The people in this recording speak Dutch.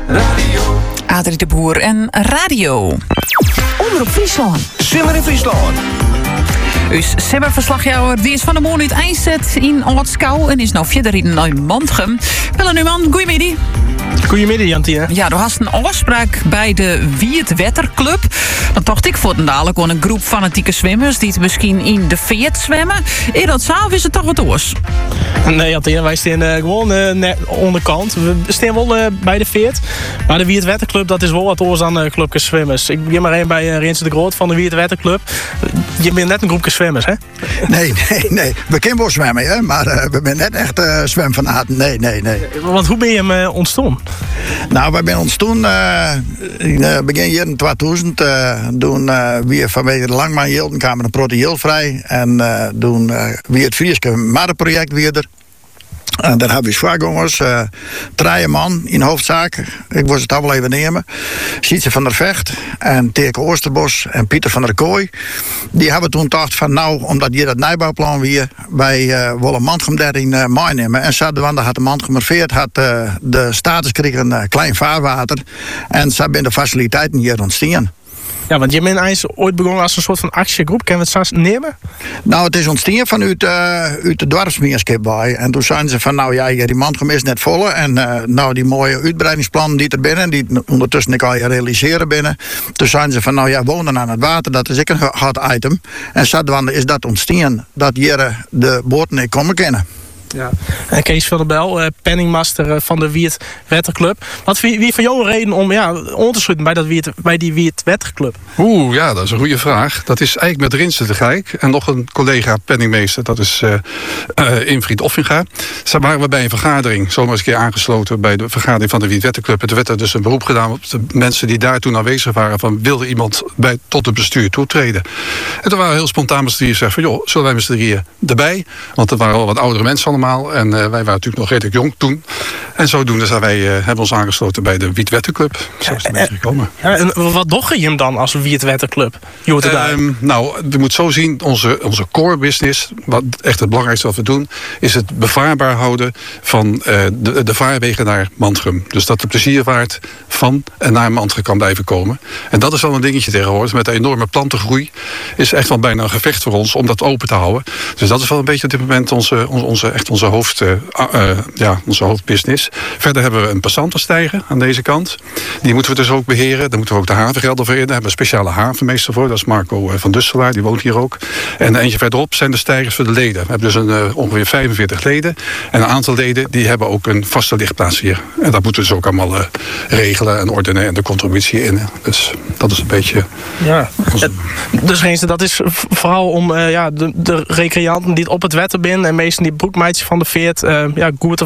Radio. Adrie de Boer en Radio. Omroep Friesland. Simmer in Friesland. Dus Simmer-verslagjouwer die is van de morgen uit Eindset in Oortskou en is nou verder in Neumandgem. Pelle Numan, goeiemiddag. Goedemiddag, Jantine. Ja, er was een afspraak bij de Wiert-Wetterclub. Dan dacht ik voor dadelijk gewoon een groep fanatieke zwemmers die het misschien in de veert zwemmen. Eer dat zelf is het toch wat oors? Nee, Jantine, wij staan gewoon onderkant. We staan wel bij de veert. Maar de Wiert-Wetterclub, dat is wel wat oors dan clubjes zwemmers. Ik ben maar één bij Rens de Groot van de Wiert-Wetterclub. Je bent net een groepje zwemmers, hè? Nee. We kunnen wel zwemmen, hè? Maar we zijn net echt zwemfanaten. Nee. Want hoe ben je hem ontstaan? Nou, wij zijn ontstaan in begin jaren 2000. Toen weer vanwege de Langman Hilden kwamen een protocol vrij. En toen weer het Frieske Marrenproject weer er. En daar hebben we zwaargongers, 3 man in hoofdzaak. Ik was het al wel even nemen. Sietse van der Vecht en Teke Oosterbos en Pieter van der Kooi. Die hebben toen gedacht van nou, omdat hier dat nijbouwplan weer, wij willen Mantgem daarin meenemen. En zouden had de Mantgemer Veert had de status kreeg een klein vaarwater. En zo zijn de faciliteiten hier ontstaan. Ja, want je bent eigenlijk ooit begonnen als een soort van actiegroep. Kunnen we het straks nemen? Nou, het is ontstaan vanuit de dorpsmeerskip bij. En toen zeiden ze van, nou ja, die Mantgem is net vol. En nou, die mooie uitbreidingsplannen die er binnen, die ondertussen ik al realiseren binnen. Toen zeiden ze van, nou ja, wonen aan het water, dat is ook een hot item. En zodoende is dat ontstaan, dat hier de boten niet komen kennen. Ja. En Kees van der Bel, penningmaster van de Wiert-Wetterclub. Wat wie van jou een reden om on te sluiten bij die Wiert-Wetterclub? Ja, dat is een goede vraag. Dat is eigenlijk met Rinsen tegelijk. En nog een collega penningmeester, dat is Infried Offinga. Daar waren we bij een vergadering, zomaar eens een keer aangesloten bij de vergadering van de Wiert-Wetterclub. En toen werd er dus een beroep gedaan op de mensen die daar toen aanwezig waren. Van wilde iemand tot het bestuur toetreden? En toen waren heel spontaan met z'n drieën zeggen van joh, zullen wij met z'n drieën erbij? Want er waren al wat oudere mensen allemaal. En wij waren natuurlijk nog redelijk jong toen. En zodoende zijn wij, hebben ons aangesloten bij de Wiert-Wetterclub. Zo is het een beetje gekomen. Ja, en wat doe je hem dan als Wiert-Wetterclub? Nou, je moet zo zien, onze core business, wat echt het belangrijkste wat we doen, is het bevaarbaar houden van de vaarwegen naar Mantgem. Dus dat de pleziervaart van en naar Mantgem kan blijven komen. En dat is wel een dingetje tegenwoordig. Met de enorme plantengroei is echt wel bijna een gevecht voor ons om dat open te houden. Dus dat is wel een beetje op dit moment onze hoofdbusiness. Verder hebben we een passantensteiger aan deze kant. Die moeten we dus ook beheren. Daar moeten we ook de havengelden voor in. Daar hebben we een speciale havenmeester voor. Dat is Marco van Dusselaar, die woont hier ook. En eentje verderop zijn de steigers voor de leden. We hebben dus ongeveer 45 leden. En een aantal leden die hebben ook een vaste lichtplaats hier. En dat moeten we dus ook allemaal regelen en ordenen en de contributie in. Dus dat is een beetje... Ja. Dus dat is vooral om de recreanten die op het wetter binnen en meesten die broekmeidjes van de veert goed